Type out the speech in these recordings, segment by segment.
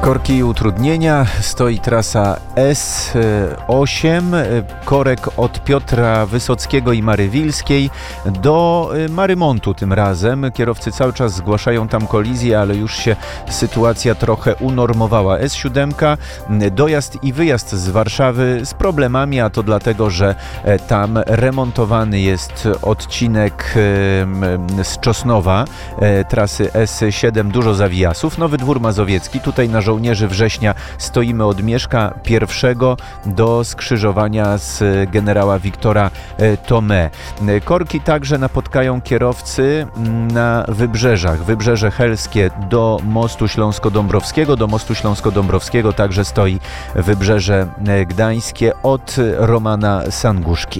Korki i utrudnienia, stoi trasa S8, korek od Piotra Wysockiego i Mary Wilskiej do Marymontu tym razem. Kierowcy cały czas zgłaszają tam kolizję, ale już się sytuacja trochę unormowała. S7, dojazd i wyjazd z Warszawy z problemami, a to dlatego, że tam remontowany jest odcinek z Czosnowa, trasy S7, dużo zawijasów. Nowy Dwór Mazowiecki, tutaj na Żołnierzy Września stoimy od Mieszka I do skrzyżowania z generała Wiktora Tomé. Korki także napotkają kierowcy na wybrzeżach. Wybrzeże Helskie do mostu Śląsko-Dąbrowskiego. Do mostu Śląsko-Dąbrowskiego także stoi Wybrzeże Gdańskie od Romana Sanguszki.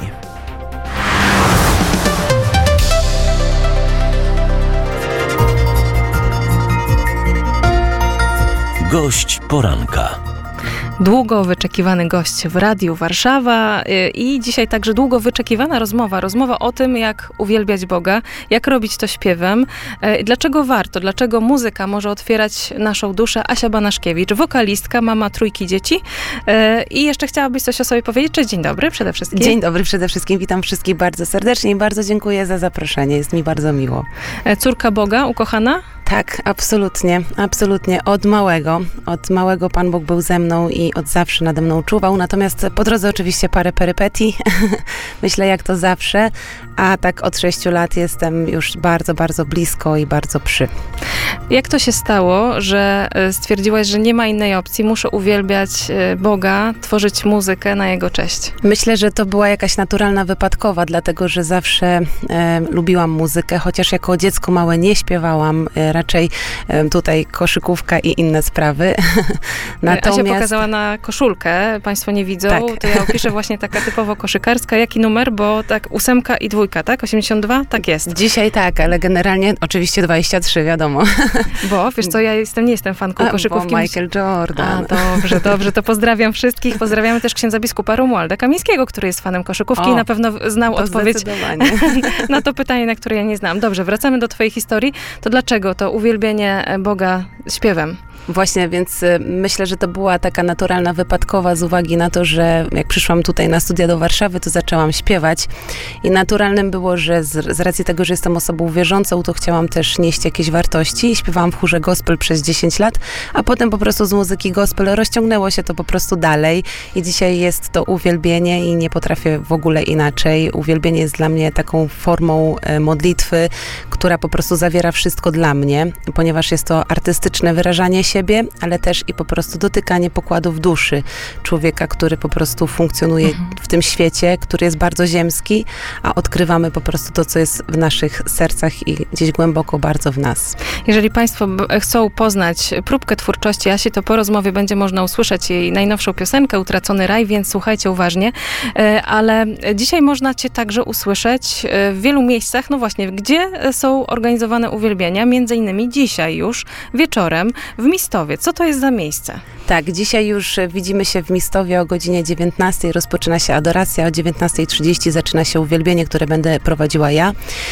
Gość poranka. Długo wyczekiwany gość w Radiu Warszawa i dzisiaj także długo wyczekiwana rozmowa o tym, jak uwielbiać Boga, jak robić to śpiewem, dlaczego warto, dlaczego muzyka może otwierać naszą duszę. Asia Banaszkiewicz, wokalistka, mama 3 dzieci i jeszcze chciałabyś coś o sobie powiedzieć. Cześć, dzień dobry przede wszystkim. Dzień dobry przede wszystkim, witam wszystkich bardzo serdecznie i bardzo dziękuję za zaproszenie, jest mi bardzo miło. Córka Boga, ukochana? Tak, absolutnie. Od małego Pan Bóg był ze mną i od zawsze nade mną czuwał, natomiast po drodze oczywiście parę perypetii, myślę jak to zawsze, a tak od 6 lat jestem już bardzo, bardzo blisko i bardzo przy. Jak to się stało, że stwierdziłaś, że nie ma innej opcji, muszę uwielbiać Boga, tworzyć muzykę na Jego cześć? Myślę, że to była jakaś naturalna wypadkowa, dlatego, że zawsze lubiłam muzykę, chociaż jako dziecko małe nie śpiewałam, raczej tutaj koszykówka i inne sprawy. Natomiast... Asia pokazała na koszulkę, państwo nie widzą, tak. To ja opiszę właśnie taka typowo koszykarska. Jaki numer? Bo tak 8 i 2, tak? 82? Tak jest. Dzisiaj tak, ale generalnie oczywiście 23, wiadomo. Bo, wiesz co, ja nie jestem fanką koszykówki. Bo Michael Jordan. Dobrze, to pozdrawiam wszystkich. Pozdrawiamy też księdza biskupa Romualda Kamińskiego, który jest fanem koszykówki i na pewno znał odpowiedź na to pytanie, na które ja nie znam. Dobrze, wracamy do twojej historii. To dlaczego to uwielbienie Boga śpiewem? Właśnie, więc myślę, że to była taka naturalna wypadkowa z uwagi na to, że jak przyszłam tutaj na studia do Warszawy, to zaczęłam śpiewać i naturalnym było, że z racji tego, że jestem osobą wierzącą, to chciałam też nieść jakieś wartości i śpiewałam w chórze gospel przez 10 lat, a potem po prostu z muzyki gospel rozciągnęło się to po prostu dalej i dzisiaj jest to uwielbienie i nie potrafię w ogóle inaczej. Uwielbienie jest dla mnie taką formą modlitwy, która po prostu zawiera wszystko dla mnie, ponieważ jest to artystyczne wyrażanie siebie, ale też i po prostu dotykanie pokładów duszy człowieka, który po prostu funkcjonuje w tym świecie, który jest bardzo ziemski, a odkrywamy po prostu to, co jest w naszych sercach i gdzieś głęboko bardzo w nas. Jeżeli państwo chcą poznać próbkę twórczości Asi, to po rozmowie będzie można usłyszeć jej najnowszą piosenkę Utracony Raj, więc słuchajcie uważnie. Ale dzisiaj można cię także usłyszeć w wielu miejscach, no właśnie, gdzie są organizowane uwielbienia, między innymi dzisiaj już wieczorem w Mistowie. Co to jest za miejsce? Tak, dzisiaj już widzimy się w Mistowie o godzinie 19. Rozpoczyna się adoracja, o 19:30 zaczyna się uwielbienie, które będę prowadziła ja.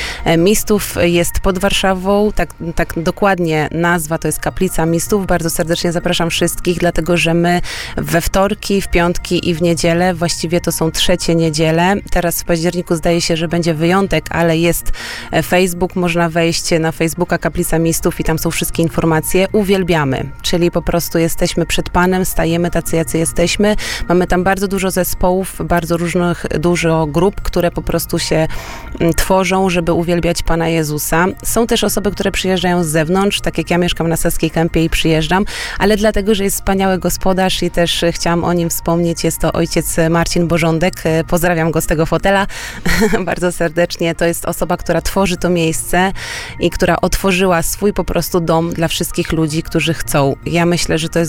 Mistów jest pod Warszawą, tak dokładnie nazwa to jest Kaplica Mistów. Bardzo serdecznie zapraszam wszystkich, dlatego że my we wtorki, w piątki i w niedzielę, właściwie to są 3 niedziele. Teraz w październiku zdaje się, że będzie wyjątek, ale jest Facebook, można wejść na Facebooka Kaplica Mistów i tam są wszystkie informacje. Uwielbiamy, czyli po prostu jesteśmy przed Panem, stajemy tacy, jacy jesteśmy. Mamy tam bardzo dużo zespołów, bardzo dużo grup, które po prostu się tworzą, żeby uwielbiać Pana Jezusa. Są też osoby, które przyjeżdżają z zewnątrz, tak jak ja mieszkam na Saskiej Kępie i przyjeżdżam, ale dlatego, że jest wspaniały gospodarz i też chciałam o nim wspomnieć, jest to ojciec Marcin Bożądek. Pozdrawiam go z tego fotela bardzo serdecznie. To jest osoba, która tworzy to miejsce i która otworzyła swój po prostu dom dla wszystkich ludzi, którzy chcą. Ja myślę, że to jest w ogóle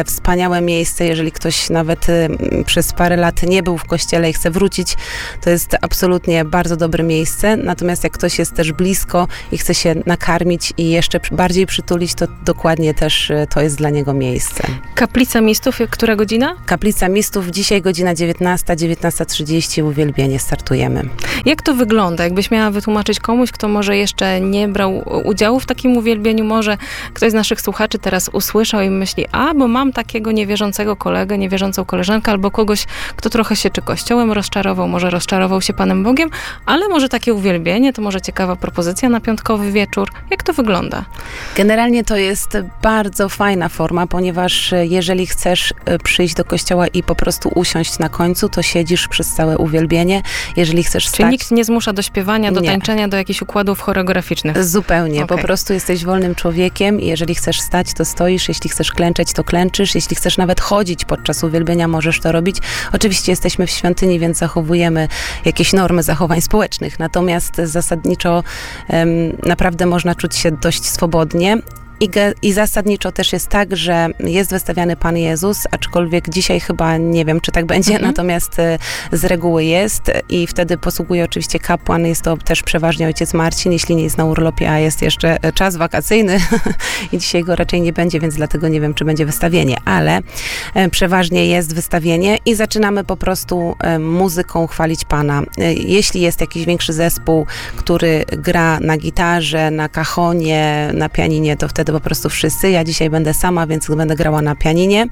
wspaniałe miejsce. Jeżeli ktoś nawet przez parę lat nie był w kościele i chce wrócić, to jest absolutnie bardzo dobre miejsce. Natomiast jak ktoś jest też blisko i chce się nakarmić i jeszcze bardziej przytulić, to dokładnie też to jest dla niego miejsce. Kaplica Mistów, która godzina? Kaplica Mistów, dzisiaj godzina 19, 19:30, uwielbienie, startujemy. Jak to wygląda? Jakbyś miała wytłumaczyć komuś, kto może jeszcze nie brał udziału w takim uwielbieniu, może ktoś z naszych słuchaczy teraz usłyszał i myśli, bo mam takiego niewierzącego kolegę, niewierzącą koleżankę, albo kogoś, kto trochę się czy kościołem rozczarował, może rozczarował się Panem Bogiem, ale może takie uwielbienie, to może ciekawa propozycja na piątkowy wieczór. Jak to wygląda? Generalnie to jest bardzo fajna forma, ponieważ jeżeli chcesz przyjść do kościoła i po prostu usiąść na końcu, to siedzisz przez całe uwielbienie. Jeżeli chcesz stać... Czyli nikt nie zmusza do śpiewania, do Nie. tańczenia, do jakichś układów choreograficznych? Zupełnie. Okay. Po prostu jesteś wolnym człowiekiem i jeżeli chcesz stać, to stoisz. Jeśli chcesz klęczeć, to klęczysz. Jeśli chcesz nawet chodzić podczas uwielbienia, możesz to robić. Oczywiście jesteśmy w świątyni, więc zachowujemy jakieś normy zachowań społecznych. Natomiast zasadniczo naprawdę można czuć się dość swobodnie. I zasadniczo też jest tak, że jest wystawiany Pan Jezus, aczkolwiek dzisiaj chyba nie wiem, czy tak będzie, natomiast z reguły jest i wtedy posługuje oczywiście kapłan, jest to też przeważnie ojciec Marcin, jeśli nie jest na urlopie, a jest jeszcze czas wakacyjny i dzisiaj go raczej nie będzie, więc dlatego nie wiem, czy będzie wystawienie, ale przeważnie jest wystawienie i zaczynamy po prostu muzyką chwalić Pana. Jeśli jest jakiś większy zespół, który gra na gitarze, na kahonie, na pianinie, to wtedy po prostu wszyscy. Ja dzisiaj będę sama, więc będę grała na pianinie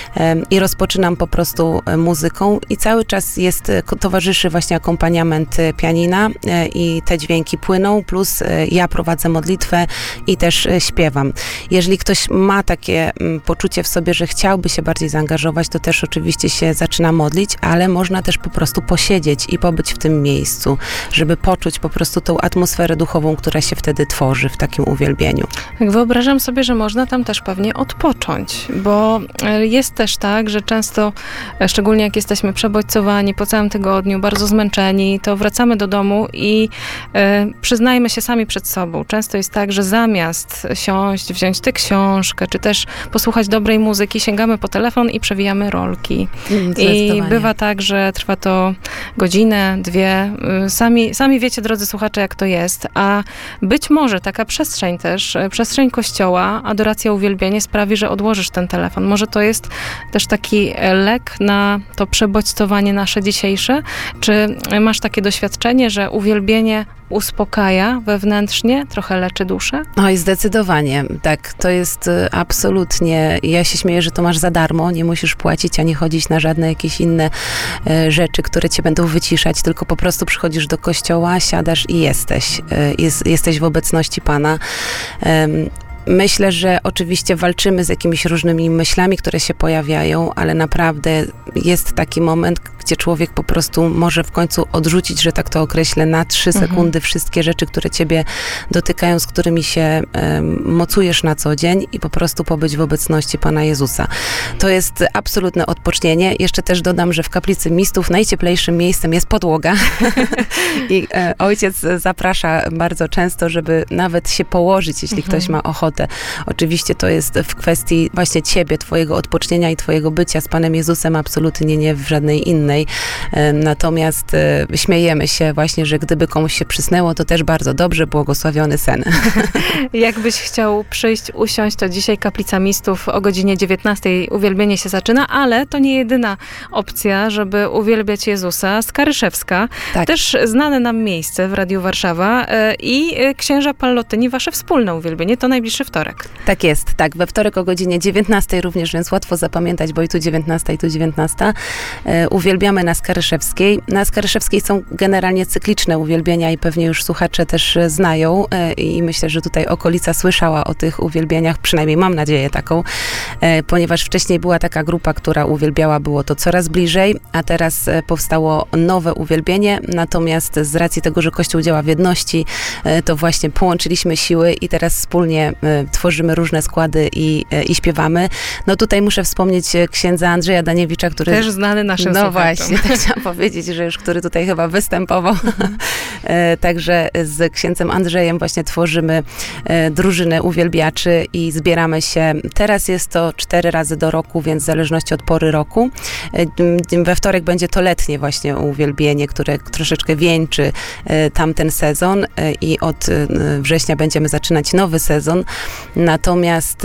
i rozpoczynam po prostu muzyką i cały czas towarzyszy właśnie akompaniament pianina i te dźwięki płyną, plus ja prowadzę modlitwę i też śpiewam. Jeżeli ktoś ma takie poczucie w sobie, że chciałby się bardziej zaangażować, to też oczywiście się zaczyna modlić, ale można też po prostu posiedzieć i pobyć w tym miejscu, żeby poczuć po prostu tą atmosferę duchową, która się wtedy tworzy w takim uwielbieniu. Wyobrażam sobie, że można tam też pewnie odpocząć, bo jest też tak, że często, szczególnie jak jesteśmy przebodźcowani po całym tygodniu, bardzo zmęczeni, to wracamy do domu i przyznajmy się sami przed sobą. Często jest tak, że zamiast siąść, wziąć tę książkę, czy też posłuchać dobrej muzyki, sięgamy po telefon i przewijamy rolki. I bywa tak, że trwa to godzinę, dwie. Sami wiecie, drodzy słuchacze, jak to jest. A być może taka przestrzeń też, przestrzeń kościoła, adoracja, uwielbienie sprawi, że odłożysz ten telefon. Może to jest też taki lek na to przebodźcowanie nasze dzisiejsze? Czy masz takie doświadczenie, że uwielbienie uspokaja wewnętrznie, trochę leczy duszę? Oj, zdecydowanie. Tak, to jest absolutnie, ja się śmieję, że to masz za darmo, nie musisz płacić, ani chodzić na żadne jakieś inne rzeczy, które cię będą wyciszać, tylko po prostu przychodzisz do kościoła, siadasz i jesteś w obecności Pana. Myślę, że oczywiście walczymy z jakimiś różnymi myślami, które się pojawiają, ale naprawdę jest taki moment, gdzie człowiek po prostu może w końcu odrzucić, że tak to określę, na 3 sekundy wszystkie rzeczy, które ciebie dotykają, z którymi się mocujesz na co dzień i po prostu pobyć w obecności Pana Jezusa. To jest absolutne odpocznienie. Jeszcze też dodam, że w Kaplicy Mistów najcieplejszym miejscem jest podłoga i ojciec zaprasza bardzo często, żeby nawet się położyć, jeśli ktoś ma ochotę. Oczywiście to jest w kwestii właśnie ciebie, twojego odpocznienia i twojego bycia z Panem Jezusem, absolutnie nie w żadnej innej. Natomiast śmiejemy się właśnie, że gdyby komuś się przysnęło, to też bardzo dobrze, błogosławiony sen. Jakbyś chciał przyjść, usiąść, to dzisiaj Kaplica Mistów o godzinie 19 uwielbienie się zaczyna, ale to nie jedyna opcja, żeby uwielbiać Jezusa. Skaryszewska, tak. Też znane nam miejsce w Radiu Warszawa i księża Pallotyni, wasze wspólne uwielbienie, to najbliższy wtorek. Tak jest, tak. We wtorek o godzinie 19 również, więc łatwo zapamiętać, bo i tu 19, i tu 19. Uwielbiamy na Skaryszewskiej. Na Skaryszewskiej są generalnie cykliczne uwielbienia i pewnie już słuchacze też znają i myślę, że tutaj okolica słyszała o tych uwielbieniach, przynajmniej mam nadzieję taką, ponieważ wcześniej była taka grupa, która uwielbiała, było to coraz bliżej, a teraz powstało nowe uwielbienie, natomiast z racji tego, że Kościół działa w jedności, to właśnie połączyliśmy siły i teraz wspólnie tworzymy różne składy i śpiewamy. No tutaj muszę wspomnieć księdza Andrzeja Daniewicza, który... Też znany naszym słuchaczom. No słuchaczom. właśnie, tak chciałam powiedzieć, że już który tutaj chyba występował. Także z księdzem Andrzejem właśnie tworzymy drużynę uwielbiaczy i zbieramy się. Teraz jest to do 4 razy do roku, więc w zależności od pory roku. We wtorek będzie to letnie właśnie uwielbienie, które troszeczkę wieńczy tamten sezon i od września będziemy zaczynać nowy sezon. Natomiast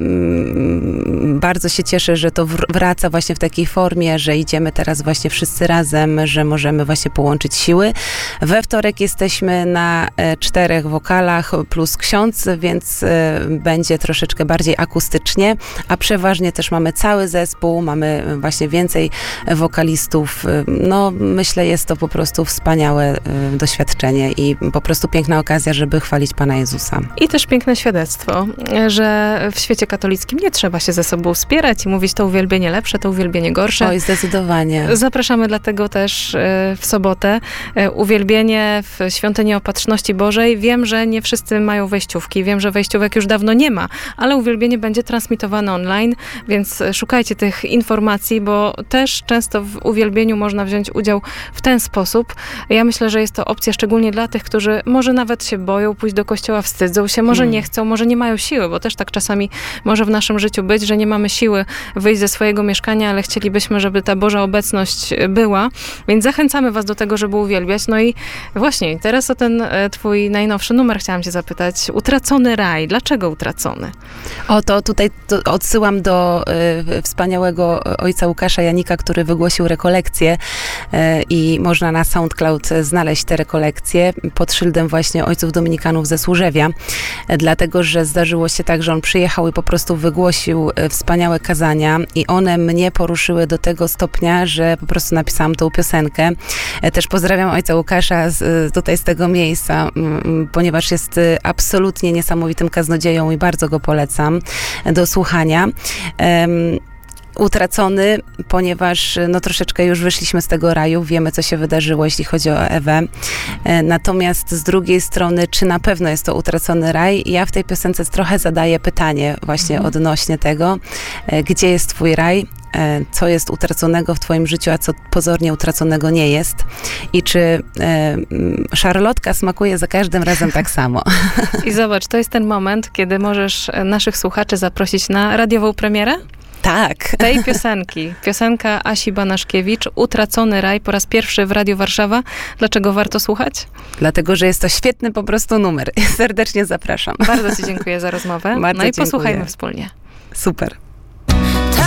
bardzo się cieszę, że to wraca właśnie w takiej formie, że idziemy teraz właśnie wszyscy razem, że możemy właśnie połączyć siły. We wtorek jesteśmy na 4 wokalach plus ksiądz, więc będzie troszeczkę bardziej akustycznie, a przeważnie też mamy cały zespół, mamy właśnie więcej wokalistów. No, myślę, jest to po prostu wspaniałe doświadczenie i po prostu piękna okazja, żeby chwalić Pana Jezusa. I też piękne świadectwo, że w świecie katolickim nie trzeba się ze sobą wspierać i mówić, to uwielbienie lepsze, to uwielbienie gorsze. Oj, zdecydowanie. Zapraszamy dlatego też w sobotę. Uwielbienie w Świątyni Opatrzności Bożej. Wiem, że nie wszyscy mają wejściówki. Wiem, że wejściówek już dawno nie ma, ale uwielbienie będzie transmitowane online, więc szukajcie tych informacji, bo też często w uwielbieniu można wziąć udział w ten sposób. Ja myślę, że jest to opcja szczególnie dla tych, którzy może nawet się boją pójść do kościoła, wstydzą się, może nie chcą, może nie mają siły, bo też tak czasami może w naszym życiu być, że nie mamy siły wyjść ze swojego mieszkania, ale chcielibyśmy, żeby ta Boża obecność była. Więc zachęcamy was do tego, żeby uwielbiać. No i właśnie, teraz o ten twój najnowszy numer chciałam cię zapytać. Utracony raj. Dlaczego utracony? To tutaj odsyłam do wspaniałego ojca Łukasza Janika, który wygłosił rekolekcję i można na SoundCloud znaleźć te rekolekcje pod szyldem właśnie ojców dominikanów ze Służewia, dlatego, że zdarzyło się tak, że on przyjechał i po prostu wygłosił wspaniałe kazania i one mnie poruszyły do tego stopnia, że po prostu napisałam tą piosenkę. Też pozdrawiam ojca Łukasza tutaj z tego miejsca, ponieważ jest absolutnie niesamowitym kaznodzieją i bardzo go polecam do słuchania. Utracony, ponieważ no troszeczkę już wyszliśmy z tego raju, wiemy, co się wydarzyło, jeśli chodzi o Ewę. Natomiast z drugiej strony, czy na pewno jest to utracony raj? Ja w tej piosence trochę zadaję pytanie właśnie odnośnie tego, gdzie jest twój raj? Co jest utraconego w twoim życiu, a co pozornie utraconego nie jest. I czy szarlotka smakuje za każdym razem tak samo. I zobacz, to jest ten moment, kiedy możesz naszych słuchaczy zaprosić na radiową premierę? Tak. Tej piosenki. Piosenka Asi Banaszkiewicz, Utracony raj, po raz pierwszy w Radiu Warszawa. Dlaczego warto słuchać? Dlatego, że jest to świetny po prostu numer. Serdecznie zapraszam. Bardzo ci dziękuję za rozmowę. Bardzo no i dziękuję. posłuchajmy wspólnie. Super.